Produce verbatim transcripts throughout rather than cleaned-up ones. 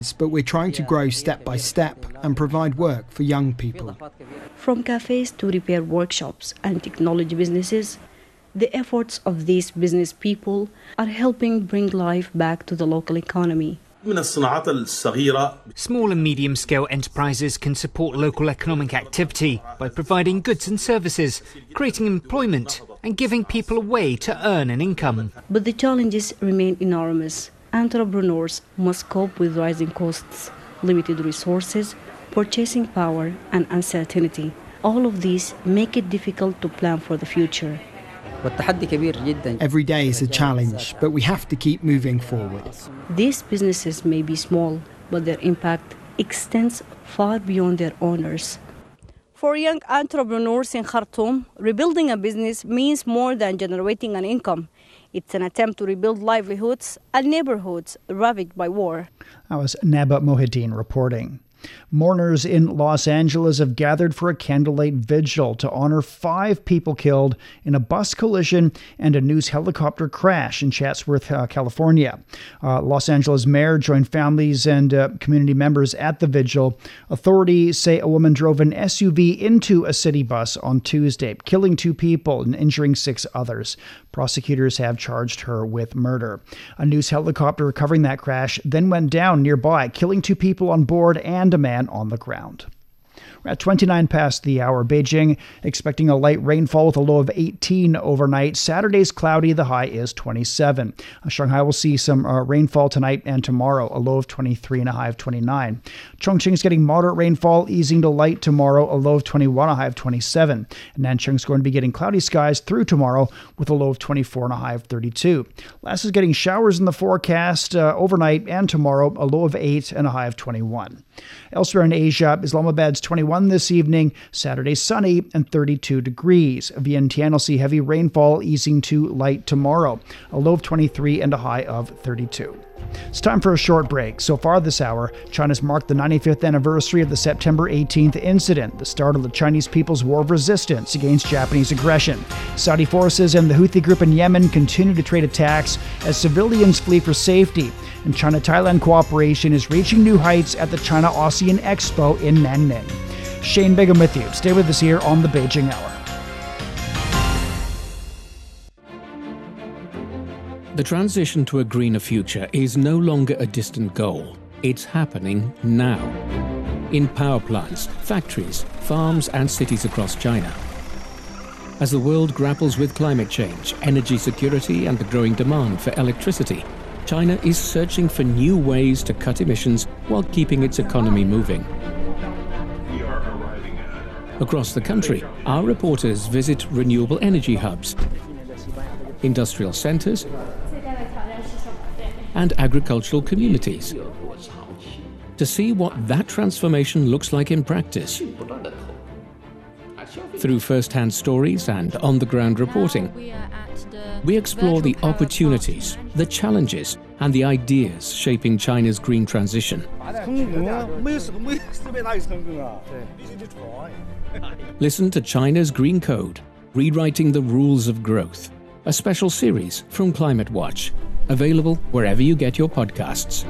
But we're trying to grow step by step and provide work for young people. From cafes to repair workshops and technology businesses, the efforts of these business people are helping bring life back to the local economy. Small and medium-scale enterprises can support local economic activity by providing goods and services, creating employment and giving people a way to earn an income. But the challenges remain enormous. Entrepreneurs must cope with rising costs, limited resources, purchasing power and uncertainty. All of these make it difficult to plan for the future. Every day is a challenge, but we have to keep moving forward. These businesses may be small, but their impact extends far beyond their owners. For young entrepreneurs in Khartoum, rebuilding a business means more than generating an income. It's an attempt to rebuild livelihoods and neighborhoods ravaged by war. That was Naba Mohideen reporting. Mourners in Los Angeles have gathered for a candlelight vigil to honor five people killed in a bus collision and a news helicopter crash in Chatsworth, uh, California. Uh, Los Angeles mayor joined families and uh, community members at the vigil. Authorities say a woman drove an S U V into a city bus on Tuesday, killing two people and injuring six others. Prosecutors have charged her with murder. A news helicopter covering that crash then went down nearby, killing two people on board and a man on the ground. We're at twenty-nine past the hour. Beijing expecting a light rainfall with a low of eighteen overnight. Saturday's cloudy. The high is twenty-seven. Uh, Shanghai will see some uh, rainfall tonight and tomorrow. A low of twenty-three and a high of twenty-nine. Chongqing's getting moderate rainfall, easing to light tomorrow. A low of twenty-one, a high of twenty-seven. And Nanchang's going to be getting cloudy skies through tomorrow with a low of twenty-four and a high of thirty-two. Last is getting showers in the forecast uh, overnight and tomorrow. A low of eight and a high of twenty-one. Elsewhere in Asia, Islamabad's twenty-one this evening, Saturday sunny and thirty-two degrees. Vientiane will see heavy rainfall easing to light tomorrow, a low of twenty-three and a high of thirty-two. It's time for a short break. So far this hour, China's marked the ninety-fifth anniversary of the September eighteenth incident, the start of the Chinese People's War of Resistance against Japanese aggression. Saudi forces and the Houthi group in Yemen continue to trade attacks as civilians flee for safety. And China-Thailand cooperation is reaching new heights at the China-ASEAN Expo in Nanning. Shane Bigham with you. Stay with us here on the Beijing Hour. The transition to a greener future is no longer a distant goal. It's happening now. In power plants, factories, farms, and cities across China. As the world grapples with climate change, energy security, and the growing demand for electricity, China is searching for new ways to cut emissions while keeping its economy moving. Across the country, our reporters visit renewable energy hubs, industrial centers, and agricultural communities to see what that transformation looks like in practice. Through first-hand stories and on-the-ground reporting, we explore the opportunities, the challenges, and the ideas shaping China's green transition. Listen to China's Green Code, Rewriting the Rules of Growth, a special series from Climate Watch, available wherever you get your podcasts.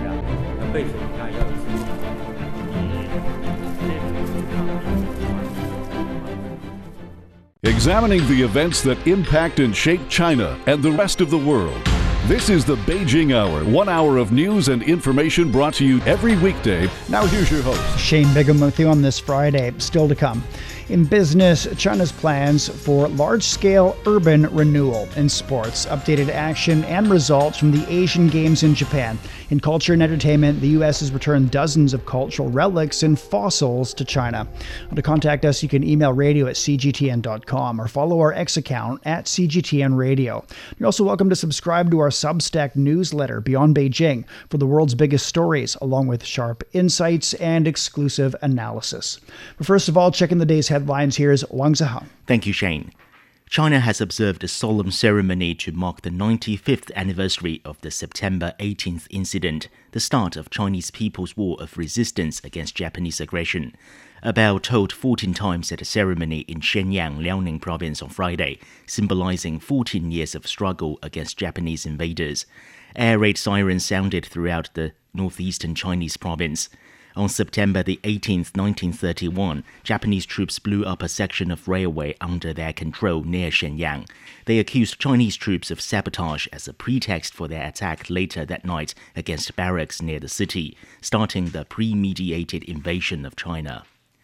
Examining the events that impact and shape China and the rest of the world. This is the Beijing Hour, one hour of news and information brought to you every weekday. Now here's your host, Shane Bigham with you on this Friday. Still to come. In business, China's plans for large-scale urban renewal. In sports, updated action and results from the Asian Games in Japan. In culture and entertainment, the U S has returned dozens of cultural relics and fossils to China. To contact us, you can email radio at c g t n dot com or follow our X account at C G T N Radio. You're also welcome to subscribe to our Substack newsletter, Beyond Beijing, for the world's biggest stories, along with sharp insights and exclusive analysis. But first of all, checking the day's headlines, here's Wang Zihang. Thank you, Shane. China has observed a solemn ceremony to mark the ninety-fifth anniversary of the September eighteenth incident, the start of Chinese People's War of Resistance against Japanese aggression. A bell tolled fourteen times at a ceremony in Shenyang, Liaoning province on Friday, symbolizing fourteen years of struggle against Japanese invaders. Air raid sirens sounded throughout the northeastern Chinese province. On September the eighteenth, nineteen thirty-one, Japanese troops blew up a section of railway under their control near Shenyang. They accused Chinese troops of sabotage as a pretext for their attack later that night against barracks near the city, starting the premeditated invasion of China.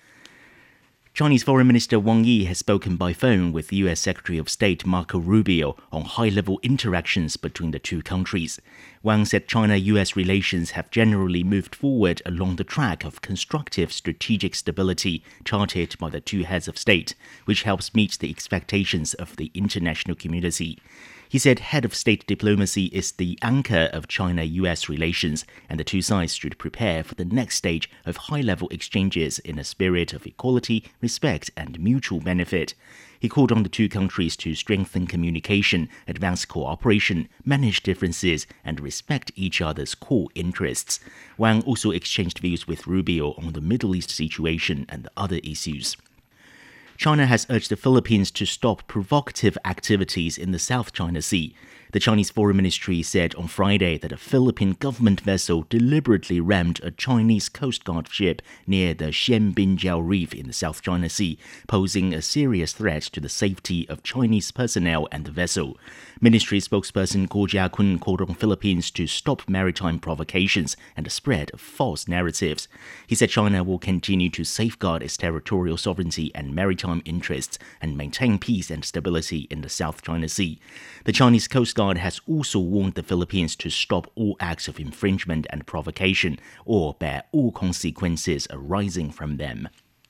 Chinese Foreign Minister Wang Yi has spoken by phone with U S Secretary of State Marco Rubio on high-level interactions between the two countries. Wang said China-U S relations have generally moved forward along the track of constructive strategic stability charted by the two heads of state, which helps meet the expectations of the international community. He said head of state diplomacy is the anchor of China-U S relations, and the two sides should prepare for the next stage of high-level exchanges in a spirit of equality, respect, and mutual benefit. He called on the two countries to strengthen communication, advance cooperation, manage differences, and respect each other's core interests. Wang also exchanged views with Rubio on the Middle East situation and other issues. China has urged the Philippines to stop provocative activities in the South China Sea. The Chinese Foreign Ministry said on Friday that a Philippine government vessel deliberately rammed a Chinese Coast Guard ship near the Xianbinjiao Reef in the South China Sea, posing a serious threat to the safety of Chinese personnel and the vessel. Ministry spokesperson Guo Jiakun called on Philippines to stop maritime provocations and the spread of false narratives. He said China will continue to safeguard its territorial sovereignty and maritime interests and maintain peace and stability in the South China Sea. The Chinese Coast Guard has also warned the Philippines to stop all acts of infringement and provocation or bear all consequences arising from them.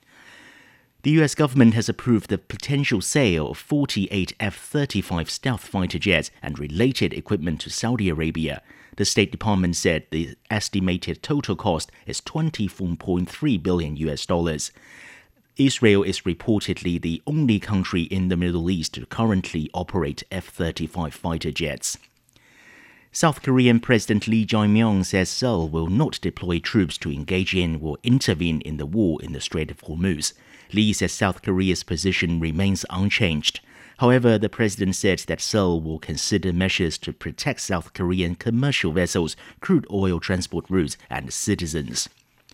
The U S government has approved the potential sale of forty-eight F thirty-five stealth fighter jets and related equipment to Saudi Arabia. The State Department said the estimated total cost is twenty-four point three billion U S dollars. Israel is reportedly the only country in the Middle East to currently operate F thirty-five fighter jets. South Korean President Lee Jae-myung says Seoul will not deploy troops to engage in or intervene in the war in the Strait of Hormuz. Lee says South Korea's position remains unchanged. However, the president said that Seoul will consider measures to protect South Korean commercial vessels, crude oil transport routes, and citizens.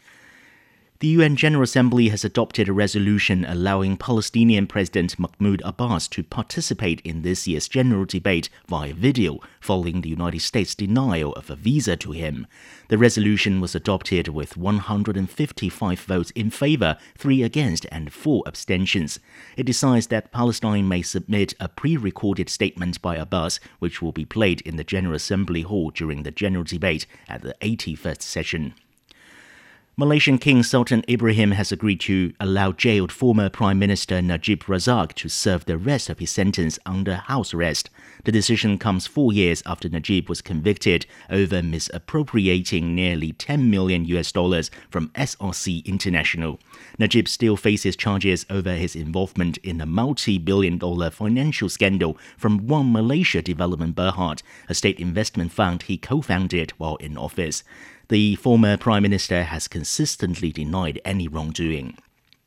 The U N General Assembly has adopted a resolution allowing Palestinian President Mahmoud Abbas to participate in this year's general debate via video, following the United States' denial of a visa to him. The resolution was adopted with one hundred fifty-five votes in favor, three against, and four abstentions. It decides that Palestine may submit a pre-recorded statement by Abbas, which will be played in the General Assembly Hall during the general debate at the eighty-first session. Malaysian King Sultan Ibrahim has agreed to allow jailed former Prime Minister Najib Razak to serve the rest of his sentence under house arrest. The decision comes four years after Najib was convicted over misappropriating nearly ten million U S dollars from S R C International. Najib still faces charges over his involvement in a multi-billion dollar financial scandal from One Malaysia Development Berhad, a state investment fund he co-founded while in office. The former Prime Minister has consistently denied any wrongdoing.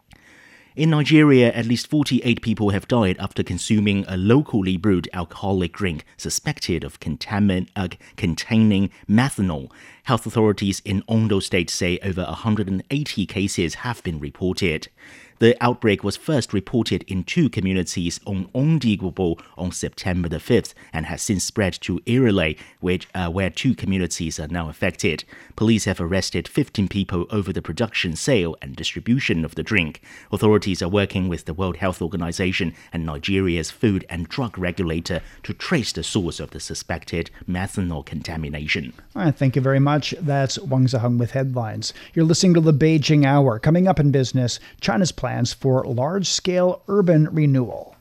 In Nigeria, at least forty-eight people have died after consuming a locally brewed alcoholic drink suspected of contamin- uh, containing methanol. Health authorities in Ondo State say over one hundred eighty cases have been reported. The outbreak was first reported in two communities on Ondigbo on September the fifth and has since spread to Irele, which, uh, where two communities are now affected. Police have arrested fifteen people over the production, sale, and distribution of the drink. Authorities are working with the World Health Organization and Nigeria's Food and Drug Regulator to trace the source of the suspected methanol contamination. All right, thank you very much. That's Wang Ziheng with headlines. You're listening to the Beijing Hour. Coming up in business, China's plans for large-scale urban renewal.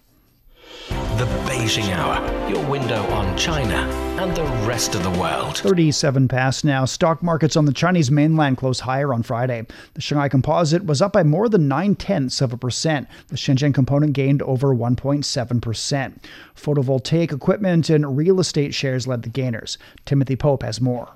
The Beijing Hour, your window on China and the rest of the world. thirty-seven past now. Stock markets on the Chinese mainland closed higher on Friday. The Shanghai Composite was up by more than nine-tenths of a percent. The Shenzhen Component gained over one point seven percent. Photovoltaic equipment and real estate shares led the gainers. Timothy Pope has more.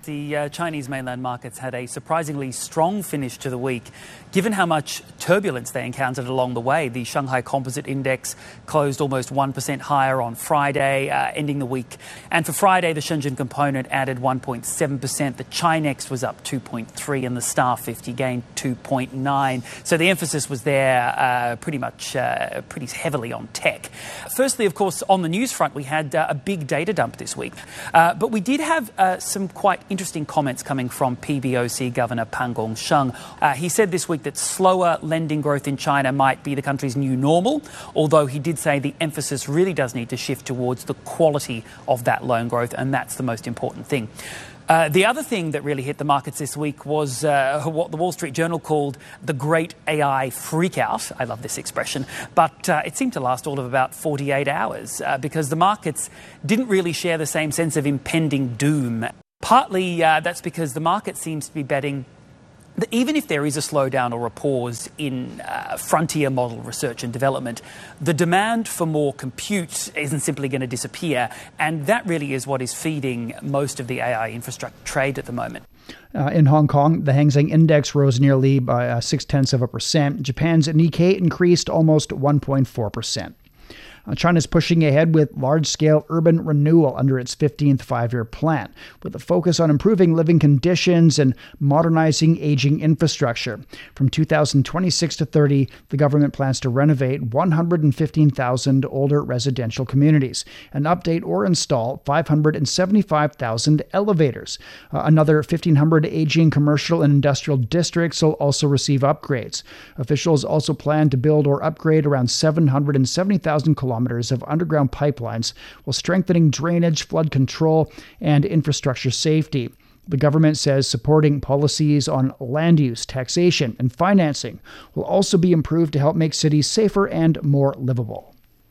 The uh, Chinese mainland markets had a surprisingly strong finish to the week, given how much turbulence they encountered along the way. The Shanghai Composite Index closed almost one percent higher on Friday, uh, ending the week. And for Friday, the Shenzhen Component added one point seven percent. The Chinex was up two point three and the Star fifty gained two point nine. So the emphasis was there uh, pretty much uh, pretty heavily on tech. Firstly, of course, on the news front, we had uh, a big data dump this week. Uh, but we did have uh, some quite interesting comments coming from P B O C Governor Pang Gongsheng. Uh, he said this week that slower lending growth in China might be the country's new normal, although he did say the emphasis really does need to shift towards the quality of that loan growth, and that's the most important thing. Uh, the other thing that really hit the markets this week was uh, what the Wall Street Journal called the great A I freakout. I love this expression, but uh, it seemed to last all of about forty-eight hours uh, because the markets didn't really share the same sense of impending doom. Partly uh, that's because the market seems to be betting that even if there is a slowdown or a pause in uh, frontier model research and development, the demand for more compute isn't simply going to disappear. And that really is what is feeding most of the A I infrastructure trade at the moment. Uh, in Hong Kong, the Hang Seng Index rose nearly by uh, six-tenths of a percent. Japan's Nikkei increased almost one point four percent. Uh, China's pushing ahead with large-scale urban renewal under its fifteenth five-year plan, with a focus on improving living conditions and modernizing aging infrastructure. From two thousand twenty-six to thirty, the government plans to renovate one hundred fifteen thousand older residential communities and update or install five hundred seventy-five thousand elevators. Uh, another fifteen hundred aging commercial and industrial districts will also receive upgrades. Officials also plan to build or upgrade around seven hundred seventy thousand kilometers of underground pipelines while strengthening drainage, flood control, and infrastructure safety. The government says supporting policies on land use, taxation, and financing will also be improved to help make cities safer and more livable.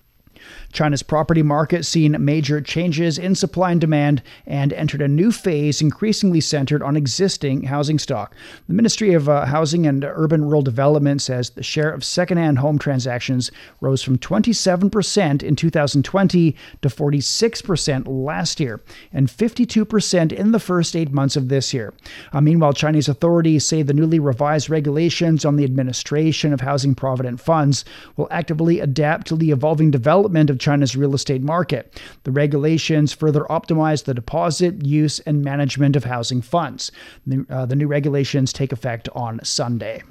China's property market seen major changes in supply and demand and entered a new phase increasingly centered on existing housing stock. The Ministry of uh, Housing and Urban Rural Development says the share of second-hand home transactions rose from twenty-seven percent in two thousand twenty to forty-six percent last year and fifty-two percent in the first eight months of this year. Uh, meanwhile, Chinese authorities say the newly revised regulations on the administration of housing provident funds will actively adapt to the evolving development of China's real estate market. The regulations further optimize the deposit, use, and management of housing funds. The, uh, the new regulations take effect on Sunday.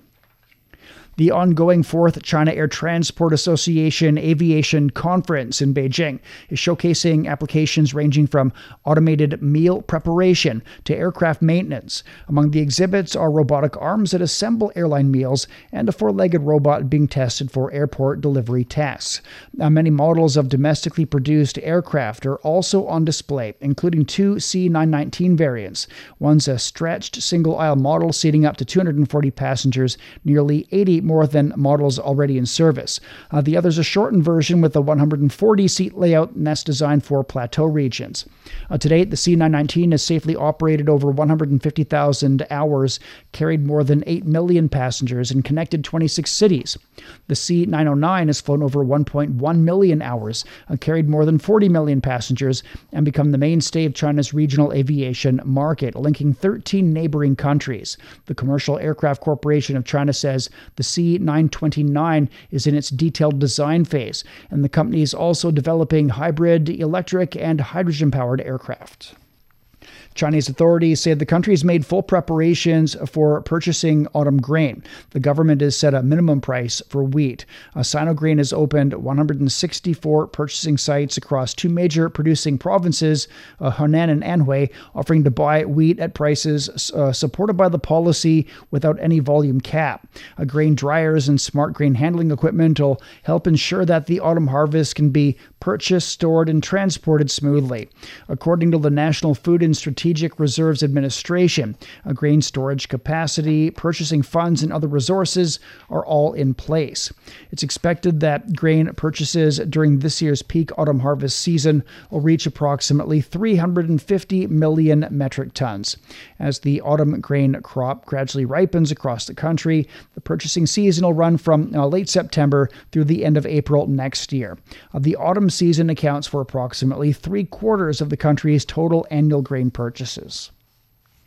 The ongoing fourth China Air Transport Association Aviation Conference in Beijing is showcasing applications ranging from automated meal preparation to aircraft maintenance. Among the exhibits are robotic arms that assemble airline meals and a four-legged robot being tested for airport delivery tasks. Now, many models of domestically produced aircraft are also on display, including two C nine nineteen variants. One's a stretched single-aisle model seating up to two hundred forty passengers, nearly eighty more than models already in service. Uh, the other's a shortened version with a one hundred forty seat layout, and that's designed for plateau regions. Uh, to date, the C nine nineteen has safely operated over one hundred fifty thousand hours, carried more than eight million passengers, and connected twenty-six cities. The C nine oh nine has flown over one point one million hours, uh, carried more than forty million passengers, and become the mainstay of China's regional aviation market, linking thirteen neighboring countries. The Commercial Aircraft Corporation of China says the C nine twenty-nine is in its detailed design phase, and the company is also developing hybrid, electric, and hydrogen-powered aircraft. Chinese authorities say the country has made full preparations for purchasing autumn grain. The government has set a minimum price for wheat. Uh, Sinograin has opened one hundred sixty-four purchasing sites across two major producing provinces, uh, Henan and Anhui, offering to buy wheat at prices uh, supported by the policy without any volume cap. Uh, grain dryers and smart grain handling equipment will help ensure that the autumn harvest can be purchased, stored, and transported smoothly. According to the National Food and Strategic Reserves Administration, a grain storage capacity, purchasing funds, and other resources are all in place. It's expected that grain purchases during this year's peak autumn harvest season will reach approximately three hundred fifty million metric tons. As the autumn grain crop gradually ripens across the country, the purchasing season will run from uh, late September through the end of April next year. Uh, the autumn season accounts for approximately three quarters of the country's total annual grain purchases.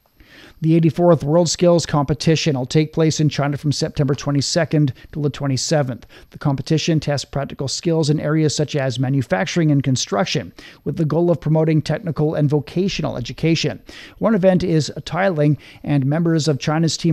The eighty-fourth World Skills Competition will take place in China from September twenty-second to the twenty-seventh. The competition tests practical skills in areas such as manufacturing and construction, with the goal of promoting technical and vocational education. One event is tiling, and members of China's team